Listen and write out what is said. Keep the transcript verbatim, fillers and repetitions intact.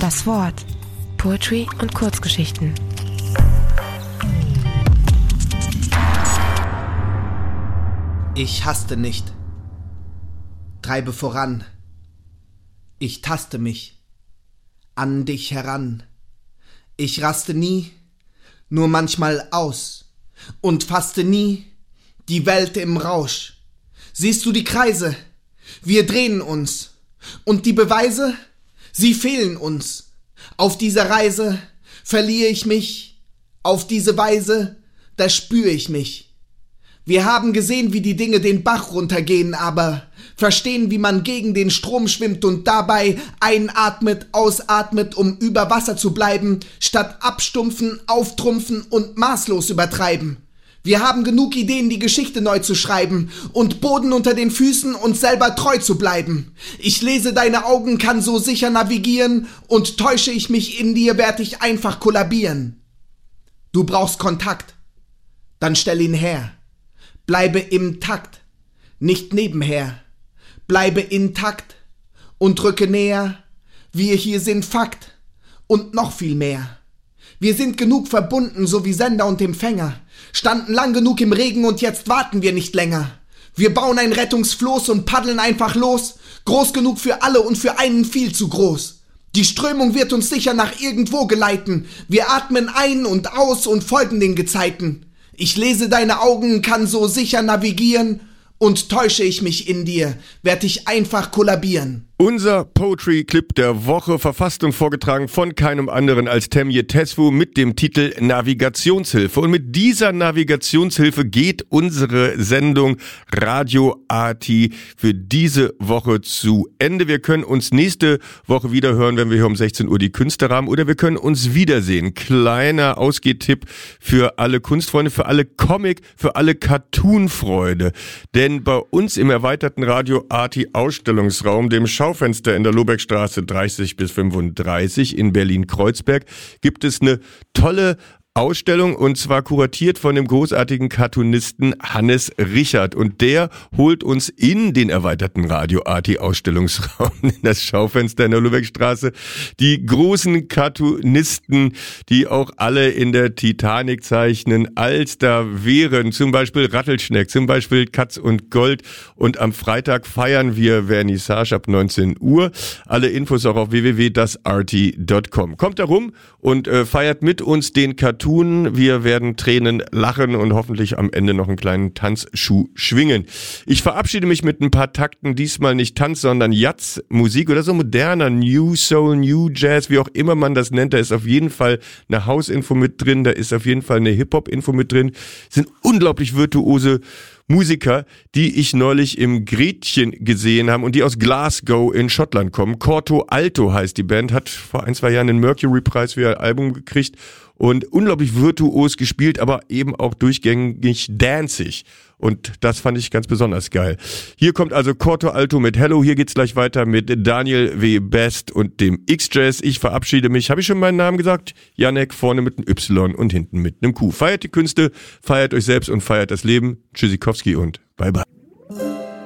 Das Wort. Poetry und Kurzgeschichten. Ich haste nicht, treibe voran, ich taste mich an dich heran. Ich raste nie, nur manchmal aus und faste nie die Welt im Rausch. Siehst du die Kreise? Wir drehen uns und die Beweise, sie fehlen uns. Auf dieser Reise verliere ich mich, auf diese Weise, da spüre ich mich. Wir haben gesehen, wie die Dinge den Bach runtergehen, aber verstehen, wie man gegen den Strom schwimmt und dabei einatmet, ausatmet, um über Wasser zu bleiben, statt abstumpfen, auftrumpfen und maßlos übertreiben. Wir haben genug Ideen, die Geschichte neu zu schreiben und Boden unter den Füßen, uns selber treu zu bleiben. Ich lese deine Augen, kann so sicher navigieren und täusche ich mich in dir, werd ich einfach kollabieren. Du brauchst Kontakt, dann stell ihn her. Bleibe im Takt, nicht nebenher. Bleibe intakt und rücke näher. Wir hier sind Fakt und noch viel mehr. Wir sind genug verbunden, so wie Sender und Empfänger. Standen lang genug im Regen und jetzt warten wir nicht länger. Wir bauen ein Rettungsfloß und paddeln einfach los. Groß genug für alle und für einen viel zu groß. Die Strömung wird uns sicher nach irgendwo geleiten. Wir atmen ein und aus und folgen den Gezeiten. Ich lese deine Augen, kann so sicher navigieren und täusche ich mich in dir, werd ich einfach kollabieren. Unser Poetry-Clip der Woche, verfasst und vorgetragen von keinem anderen als Temje Tesfu mit dem Titel Navigationshilfe. Und mit dieser Navigationshilfe geht unsere Sendung Radio Arti für diese Woche zu Ende. Wir können uns nächste Woche wieder hören, wenn wir hier um sechzehn Uhr die Künste haben, oder wir können uns wiedersehen. Kleiner Ausgehtipp für alle Kunstfreunde, für alle Comic, für alle Cartoon-Freunde. Denn bei uns im erweiterten Radio Arti Ausstellungsraum, dem Schau Fenster in der Lobeckstraße dreißig bis fünfunddreißig in Berlin-Kreuzberg, gibt es eine tolle Ausstellung, und zwar kuratiert von dem großartigen Cartoonisten Hannes Richard, und der holt uns in den erweiterten Radio Arti Ausstellungsraum, in das Schaufenster in der Lübeckstraße, die großen Cartoonisten, die auch alle in der Titanic zeichnen, als da wären zum Beispiel Rattelschneck, zum Beispiel Katz und Gold, und am Freitag feiern wir Vernissage ab neunzehn Uhr. Alle Infos auch auf w w w punkt das arti punkt com. Kommt da rum und äh, feiert mit uns den Cartoon. Wir werden Tränen lachen und hoffentlich am Ende noch einen kleinen Tanzschuh schwingen. Ich verabschiede mich mit ein paar Takten, diesmal nicht Tanz, sondern Jazz-Musik oder so moderner New Soul, New Jazz, wie auch immer man das nennt. Da ist auf jeden Fall eine House-Info mit drin, da ist auf jeden Fall eine Hip-Hop-Info mit drin. Es sind unglaublich virtuose Musiker, die ich neulich im Gretchen gesehen habe und die aus Glasgow in Schottland kommen. Corto Alto heißt die Band, hat vor ein, zwei Jahren den Mercury-Preis für ihr Album gekriegt und unglaublich virtuos gespielt, aber eben auch durchgängig dancig. Und das fand ich ganz besonders geil. Hier kommt also Corto Alto mit Hello. Hier geht's gleich weiter mit Daniel W. Best und dem X-Jazz. Ich verabschiede mich. Habe ich schon meinen Namen gesagt? Janek, vorne mit einem Y und hinten mit einem Q. Feiert die Künste, feiert euch selbst und feiert das Leben. Tschüssikowski und bye bye.